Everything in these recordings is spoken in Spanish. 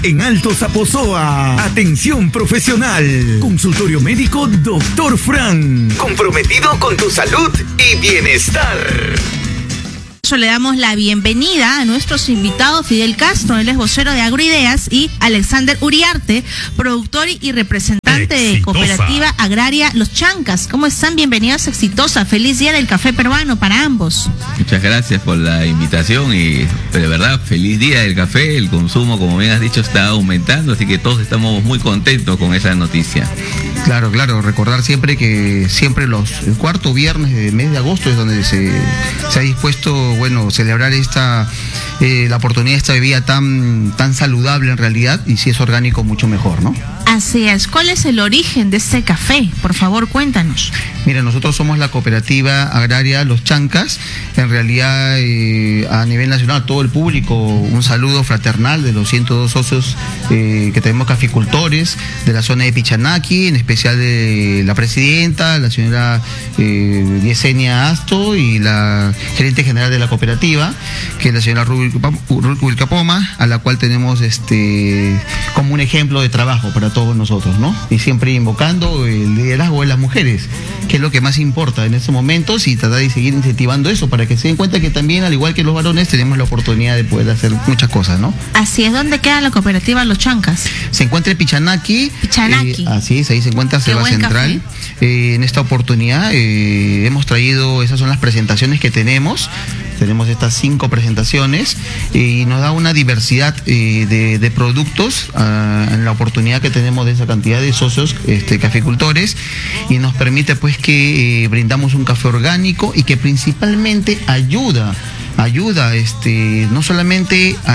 En Alto Zaposoa, atención profesional. Consultorio médico Dr. Fran. Comprometido con tu salud y bienestar. Le damos la bienvenida a nuestros invitados, Fidel Castro, él es vocero de Agroideas, y Alexander Uriarte, productor y representante de Cooperativa Agraria Los Chancas. ¿Cómo están? Bienvenidos a Exitosa. Feliz Día del Café Peruano para ambos. Muchas gracias por la invitación y de verdad, feliz Día del Café. El consumo, como bien has dicho, está aumentando, así que todos estamos muy contentos con esa noticia. Claro, recordar siempre que el cuarto viernes del mes de agosto es donde se ha dispuesto, celebrar la oportunidad de esta bebida tan saludable en realidad, y si es orgánico mucho mejor, ¿no? Así es. ¿Cuál es el origen de este café? Por favor, cuéntanos. Mira, nosotros somos la Cooperativa Agraria Los Chancas. En realidad, a nivel nacional, todo el público, un saludo fraternal de los 102 socios que tenemos caficultores de la zona de Pichanaki, en especial de la presidenta, la señora Yesenia Asto, y la gerente general de la cooperativa, que es la señora Rubilcapoma, a la cual tenemos como un ejemplo de trabajo para todos nosotros, ¿no? Y siempre invocando el liderazgo de las mujeres, que es lo que más importa en estos momentos, y tratar de seguir incentivando eso para que se den cuenta que también, al igual que los varones, tenemos la oportunidad de poder hacer muchas cosas, ¿no? Así es. ¿Dónde queda la cooperativa Los Chancas? Se encuentra en Pichanaki. Así es, ahí se encuentra Selva Central. En esta oportunidad hemos traído, esas son las presentaciones que tenemos. Tenemos estas 5 presentaciones y nos da una diversidad de productos en la oportunidad que tenemos de esa cantidad de socios caficultores, y nos permite pues que brindamos un café orgánico y que principalmente ayuda no solamente a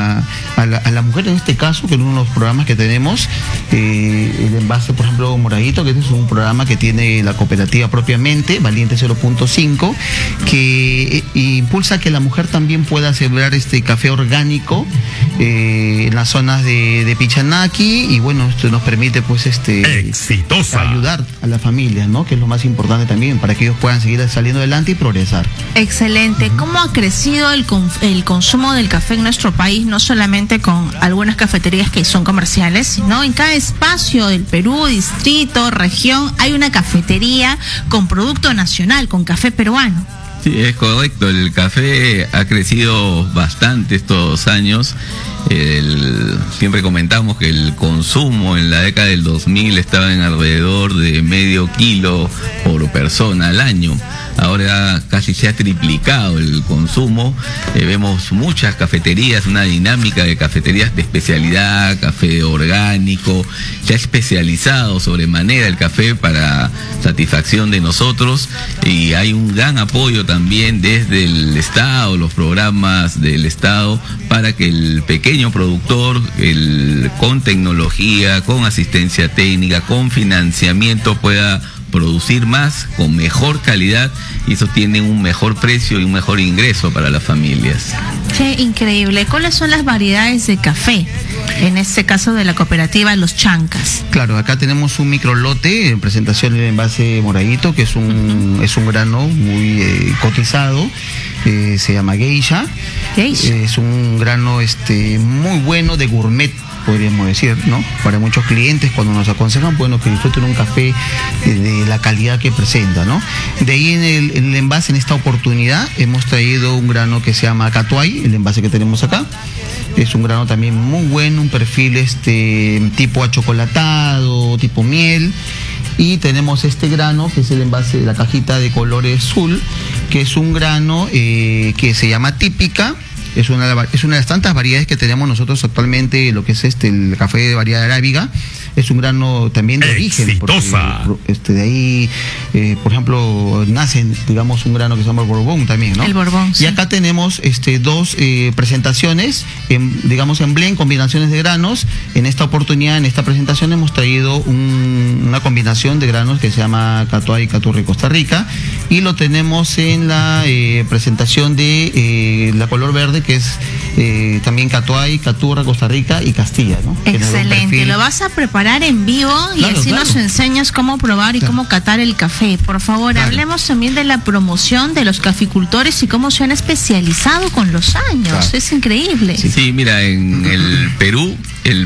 la mujer en este caso, que es uno de los programas que tenemos, el envase, por ejemplo, moradito, que este es un programa que tiene la cooperativa propiamente, Valiente 0.5, que impulsa que la mujer también pueda sembrar este café orgánico en las zonas de Pichanaki, y esto nos permite pues Exitosa. Ayudar a las familias, ¿no? Que es lo más importante también, para que ellos puedan seguir saliendo adelante y progresar. Excelente. ¿Cómo ha crecido el consumo del café en nuestro país, no solamente con algunas cafeterías que son comerciales, sino en cada espacio del Perú, distrito, región, hay una cafetería con producto nacional, con café peruano? Sí, es correcto. El café ha crecido bastante estos años. Siempre comentamos que el consumo en la década del 2000 estaba en alrededor de medio kilo por persona al año. Ahora casi se ha triplicado el consumo. Vemos muchas cafeterías, una dinámica de cafeterías de especialidad, café orgánico. Se ha especializado sobremanera el café para satisfacción de nosotros, y hay un gran apoyo también desde el Estado, los programas del Estado, para que el pequeño productor, con tecnología, con asistencia técnica, con financiamiento, pueda producir más, con mejor calidad, y eso tiene un mejor precio y un mejor ingreso para las familias. Qué increíble. ¿Cuáles son las variedades de café, en este caso de la cooperativa Los Chancas? Claro, acá tenemos un microlote en presentación del envase moradito, que es un grano muy cotizado, se llama Geisha. Es un grano muy bueno, de gourmet, podríamos decir, ¿no? Para muchos clientes, cuando nos aconsejan, que disfruten un café de la calidad que presenta, ¿no? De ahí en el envase, en esta oportunidad, hemos traído un grano que se llama Catuay, el envase que tenemos acá. Es un grano también muy bueno, un perfil tipo achocolatado, tipo miel. Y tenemos este grano, que es el envase, la cajita de color azul, que es un grano que se llama Típica. Es una de las tantas variedades que tenemos nosotros actualmente, lo que es el café de variedad arábiga. Es un grano también de origen, porque de ahí, por ejemplo, nace, digamos, un grano que se llama el Borbón también, ¿no? El Borbón, sí. Y acá tenemos 2 presentaciones, digamos, en blend, combinaciones de granos. En esta oportunidad, en esta presentación, hemos traído una combinación de granos que se llama Catuay, Caturri, Costa Rica, y lo tenemos en la presentación de la color verde, que es también Catuay, Caturra, Costa Rica y Castilla, ¿no? Excelente. Lo vas a preparar en vivo y así nos enseñas cómo probar y cómo catar el café. Por favor, hablemos también de la promoción de los caficultores y cómo se han especializado con los años. Es increíble. Sí, mira, en el Perú la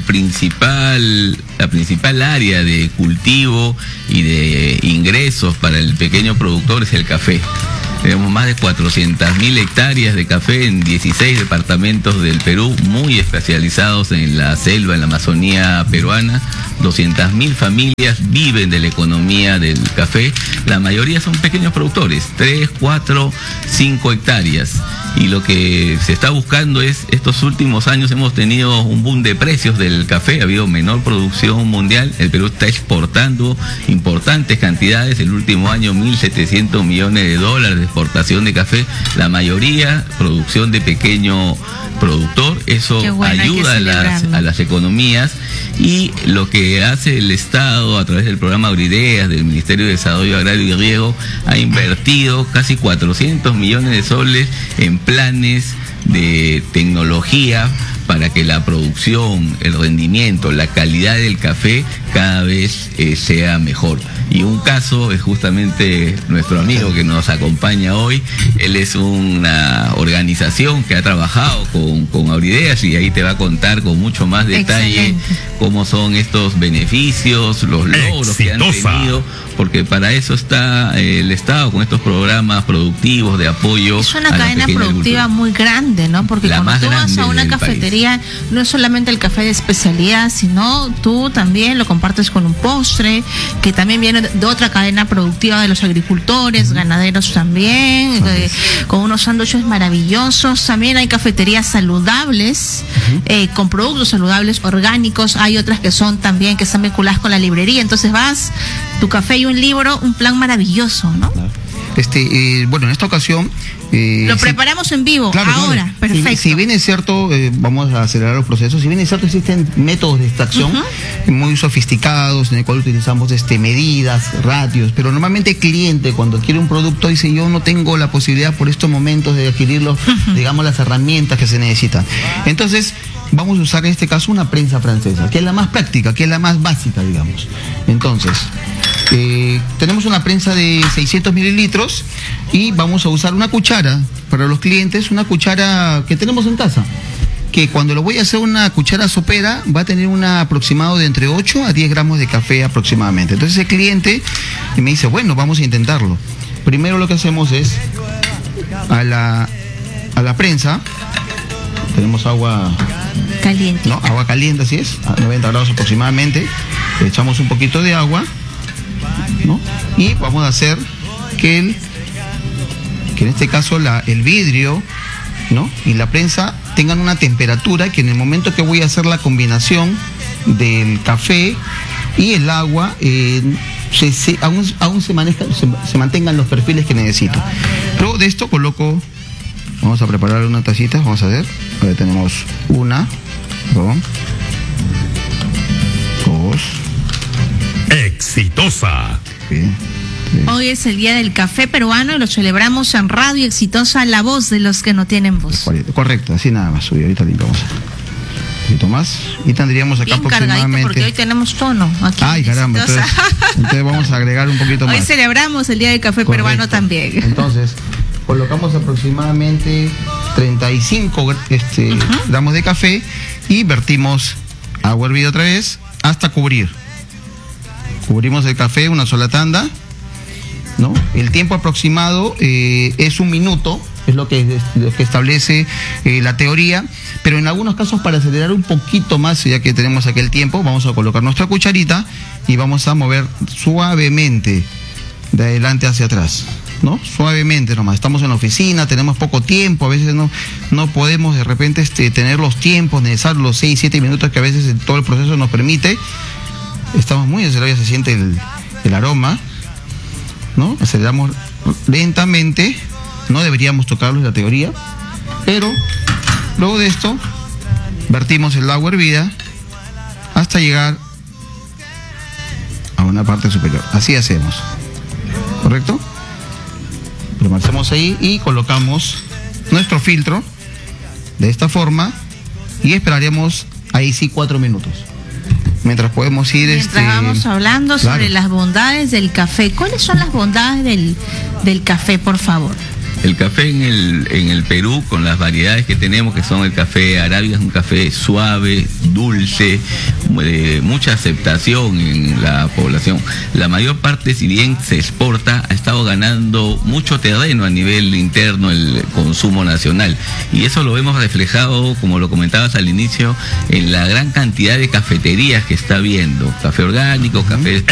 principal área de cultivo y de ingresos para el pequeño productor es el café. Tenemos más de 400.000 hectáreas de café en 16 departamentos del Perú, muy especializados en la selva, en la Amazonía peruana. 200.000 familias viven de la economía del café. La mayoría son pequeños productores, 3, 4, 5 hectáreas. Y lo que se está buscando es, estos últimos años hemos tenido un boom de precios del café, ha habido menor producción mundial, el Perú está exportando importantes cantidades, el último año $1.700 millones de exportación de café, la mayoría producción de pequeño productor, eso ayuda a las economías, y lo que hace el Estado a través del programa Agrideas, del Ministerio de Desarrollo Agrario y Riego, ha invertido casi 400 millones de soles en planes de tecnología para que la producción, el rendimiento, la calidad del café cada vez sea mejor. Y un caso es justamente nuestro amigo que nos acompaña hoy. Él es una organización que ha trabajado con Agrideas y ahí te va a contar con mucho más detalle cómo son estos beneficios, los logros que han tenido, porque para eso está el Estado con estos programas productivos de apoyo. Es una cadena productiva muy grande, ¿no? Porque cuando tú vas a una cafetería, no es solamente el café de especialidad, sino tú también lo compartes con un postre, que también viene de otra cadena productiva de los agricultores, ganaderos también, con unos sándwiches maravillosos. También hay cafeterías saludables, con productos saludables, orgánicos. Hay otras que son también, que están vinculadas con la librería. Entonces vas, tu café y un libro, un plan maravilloso, ¿no? Bueno, en esta ocasión lo preparamos en vivo, ahora, perfecto. Si bien es cierto, vamos a acelerar los procesos, si bien es cierto, existen métodos de extracción muy sofisticados, en el cual utilizamos medidas, ratios, pero normalmente el cliente cuando adquiere un producto dice, yo no tengo la posibilidad por estos momentos de adquirirlo, digamos, las herramientas que se necesitan. Entonces, vamos a usar en este caso una prensa francesa, que es la más práctica, que es la más básica, digamos. Entonces, tenemos una prensa de 600 mililitros y vamos a usar una cuchara para los clientes, una cuchara que tenemos en casa, que cuando lo voy a hacer una cuchara sopera va a tener un aproximado de entre 8 a 10 gramos de café aproximadamente. Entonces el cliente me dice, bueno, vamos a intentarlo. Primero lo que hacemos es a la prensa, tenemos agua caliente, ¿no? Agua caliente, así es, a 90 grados aproximadamente. Le echamos un poquito de agua, ¿no? Y vamos a hacer que en este caso el vidrio, ¿no? Y la prensa tengan una temperatura que en el momento que voy a hacer la combinación del café y el agua aún se mantengan los perfiles que necesito. Luego de esto coloco, vamos a preparar una tacita, vamos a ver, ahora tenemos una, dos, Exitosa. Hoy es el Día del Café Peruano y lo celebramos en Radio Exitosa, la voz de los que no tienen voz. Correcto, así nada más. Ahorita limpiamos un poquito más y tendríamos acá bien aproximadamente, porque hoy tenemos tono aquí. Ay, caramba, entonces vamos a agregar un poquito más. Hoy celebramos el Día del Café Peruano también. Entonces, colocamos aproximadamente 35 gramos de café y vertimos agua hervida otra vez hasta cubrir. Cubrimos el café una sola tanda, ¿no? El tiempo aproximado es 1 minuto, es lo que establece la teoría, pero en algunos casos, para acelerar un poquito más, ya que tenemos aquel tiempo, vamos a colocar nuestra cucharita y vamos a mover suavemente de adelante hacia atrás, ¿no? Suavemente nomás. Estamos en la oficina, tenemos poco tiempo, a veces no podemos de repente tener los tiempos necesarios, los 6, 7 minutos que a veces todo el proceso nos permite. Estamos muy acelerados, se siente el aroma, ¿no? Aceleramos lentamente, no deberíamos tocarlo en la teoría, pero luego de esto vertimos el agua hervida hasta llegar a una parte superior. Así hacemos, ¿correcto? Permanecemos ahí y colocamos nuestro filtro de esta forma y esperaríamos ahí sí 4 minutos. Mientras podemos ir... Mientras vamos hablando sobre las bondades del café. ¿Cuáles son las bondades del café, por favor? El café en el Perú, con las variedades que tenemos, que son el café arábiga, es un café suave, dulce, de mucha aceptación en la población. La mayor parte, si bien se exporta, ha estado ganando mucho terreno a nivel interno el consumo nacional. Y eso lo vemos reflejado, como lo comentabas al inicio, en la gran cantidad de cafeterías que está habiendo. Café orgánico, café